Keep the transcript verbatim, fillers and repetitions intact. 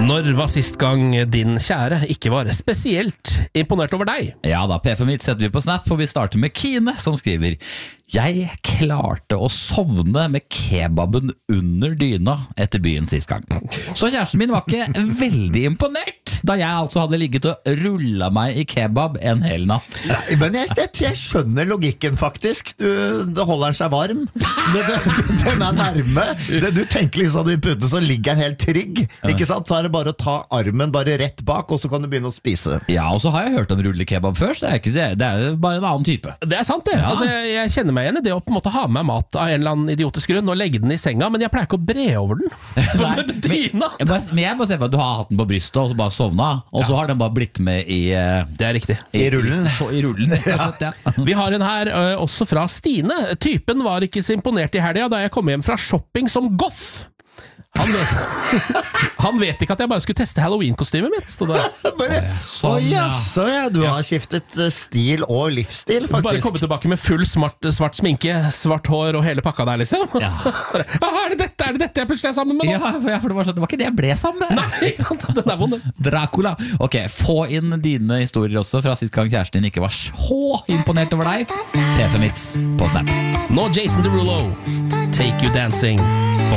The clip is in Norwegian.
Når var sist gang din kjære ikke var spesielt imponert over deg? Ja da, P F-en mitt setter vi på Snap, og vi starter med Kine, som skriver: Jeg klarte å sovne med kebaben under dyna etter byen sist gang. Så kjæresten min var ikke veldig imponert, da jeg altså hadde ligget og rullet meg i kebab en hel natt. Ja, men jeg, jeg, jeg skjønner logikken faktisk. Du, det holder den seg varm. Det, det, den er nærme. Det, du tenker liksom i pute, så ligger den helt trygg. Ikke sant? Så er det bare å ta armen bare rett bak, og så kan du begynne å spise. Ja, og så har jeg hørt om rullekebab før, så det er, ikke, det er bare en annen type. Det er sant det. Ja. Altså, jeg, jeg kjenner meg igjen i det å på en måte ha med mat av en eller annen idiotisk grunn og legge den i senga, men jeg pleier ikke å bre over den. Nei, men, jeg bare, men jeg bare ser for at du har hatt den på brystet og så bare sovna, og så har den bare blitt med i uh, Det er riktig. I, I rullen. Så, i rullen, ja. Ja. Vi har en her uh, også fra Stine. Typen var ikke så imponert i helga da jeg kom hjem fra shopping som goth. Han vet, han vet ikke at jeg bare skulle teste Halloween-kostymet mitt, stod det. Bare, Sånn, å, ja. jaså, ja, du har skiftet uh, stil og livsstil, Bare faktisk. komme tilbake med full smart, svart sminke, svart hår og hele pakka der, liksom. Ja. Så, ah, er det dette, er det dette jeg plutselig er sammen med nå? Ja, for, ja, for det var sånn, det var ikke det jeg ble sammen med. Nei, ikke sant? Den er vond. Dracula. Ok, få inn dine historier også fra sist gang kjæresten din ikke var så imponert over deg. P F-en mitt på Snap. Nå Jason Derulo, Take You Dancing på